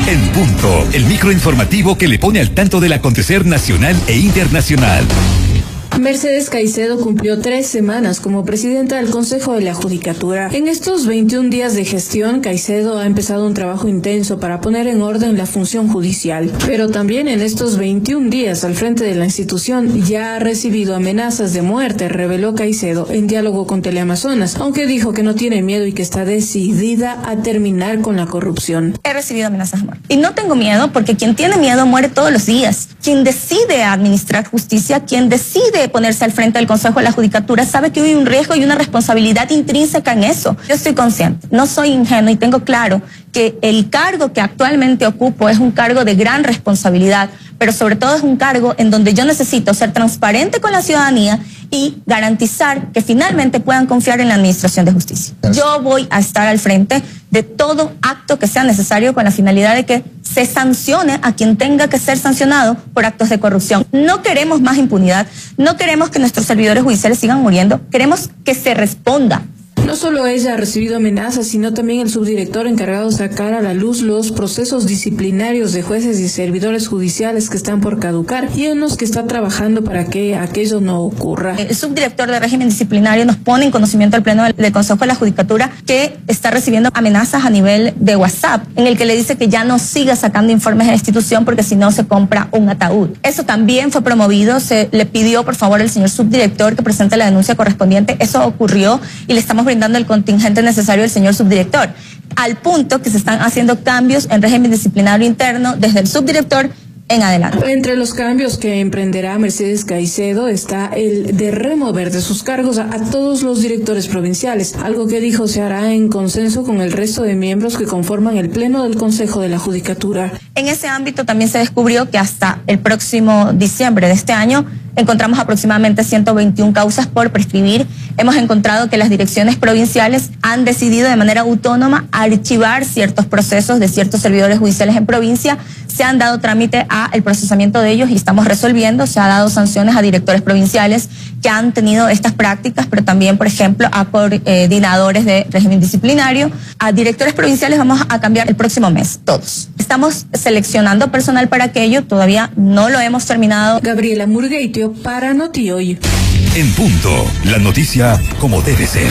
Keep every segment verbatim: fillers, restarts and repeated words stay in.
En Punto, el microinformativo que le pone al tanto del acontecer nacional e internacional. Mercedes Caicedo cumplió tres semanas como presidenta del Consejo de la Judicatura. En estos veintiún días de gestión, Caicedo ha empezado un trabajo intenso para poner en orden la función judicial. Pero también en estos veintiún días al frente de la institución ya ha recibido amenazas de muerte, reveló Caicedo en diálogo con Teleamazonas, aunque dijo que no tiene miedo y que está decidida a terminar con la corrupción. He recibido amenazas de muerte. Y no tengo miedo porque quien tiene miedo muere todos los días. Quien decide administrar justicia, quien decide ponerse al frente del Consejo de la Judicatura, sabe que hay un riesgo y una responsabilidad intrínseca en eso. Yo estoy consciente, no soy ingenuo y tengo claro que el cargo que actualmente ocupo es un cargo de gran responsabilidad, pero sobre todo es un cargo en donde yo necesito ser transparente con la ciudadanía y garantizar que finalmente puedan confiar en la administración de justicia. Yo voy a estar al frente de todo acto que sea necesario con la finalidad de que se sancione a quien tenga que ser sancionado por actos de corrupción. No queremos más impunidad, no queremos que nuestros servidores judiciales sigan muriendo, queremos que se responda. No solo ella ha recibido amenazas, sino también el subdirector encargado de sacar a la luz los procesos disciplinarios de jueces y servidores judiciales que están por caducar y en los que está trabajando para que aquello no ocurra. El subdirector de régimen disciplinario nos pone en conocimiento al Pleno del Consejo de la Judicatura que está recibiendo amenazas a nivel de WhatsApp, en el que le dice que ya no siga sacando informes de la institución porque si no se compra un ataúd. Eso también fue promovido, se le pidió por favor al señor subdirector que presente la denuncia correspondiente. Eso ocurrió y le estamos brindando el contingente necesario al señor subdirector, al punto que se están haciendo cambios en régimen disciplinario interno desde el subdirector en adelante. Entre los cambios que emprenderá Mercedes Caicedo está el de remover de sus cargos a, a todos los directores provinciales, algo que dijo se hará en consenso con el resto de miembros que conforman el Pleno del Consejo de la Judicatura. En ese ámbito también se descubrió que hasta el próximo diciembre de este año encontramos aproximadamente ciento veintiuna causas por prescribir. Hemos encontrado que las direcciones provinciales han decidido de manera autónoma archivar ciertos procesos de ciertos servidores judiciales en provincia. Se han dado trámite a el procesamiento de ellos y estamos resolviendo. Se ha dado sanciones a directores provinciales que han tenido estas prácticas, pero también, por ejemplo, a coordinadores de régimen disciplinario. A directores provinciales vamos a cambiar el próximo mes, todos. Estamos seleccionando personal para aquello, todavía no lo hemos terminado. Gabriela Murgueitio para Noti Hoy. En Punto, la noticia como debe ser.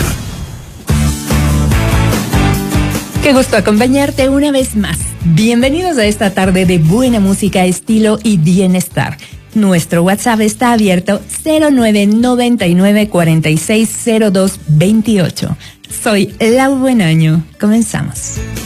Qué gusto acompañarte una vez más. Bienvenidos a esta tarde de buena música, estilo y bienestar. Nuestro WhatsApp está abierto cero nueve noventa y nueve cuarenta y seis cero dos veintiocho. Soy Lau Buenaño. Comenzamos.